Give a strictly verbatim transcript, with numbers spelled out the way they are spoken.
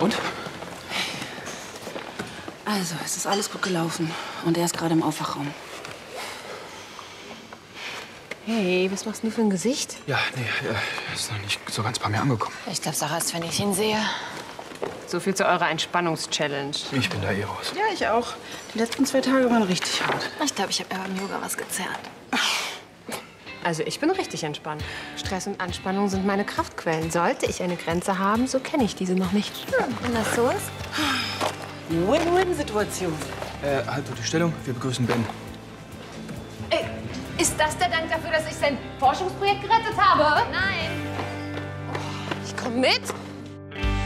Und? Also, es ist alles gut gelaufen. Und er ist gerade im Aufwachraum. Hey, was machst du für ein Gesicht? Ja, nee, er ist noch nicht so ganz bei mir angekommen. Ich glaube, Sarah ist, wenn ich ihn sehe. So viel zu eurer Entspannungs-Challenge. Ich bin da eh raus. Ja, ich auch. Die letzten zwei Tage waren richtig hart. Ich glaube, ich habe mir beim Yoga was gezerrt. Also ich bin richtig entspannt. Stress und Anspannung sind meine Kraftquellen. Sollte ich eine Grenze haben, so kenne ich diese noch nicht. Hm, wenn das so ist? Win-Win-Situation. Äh, halt du die Stellung. Wir begrüßen Ben. Ey, ist das der Dank dafür, dass ich sein Forschungsprojekt gerettet habe? Nein. Ich komm mit.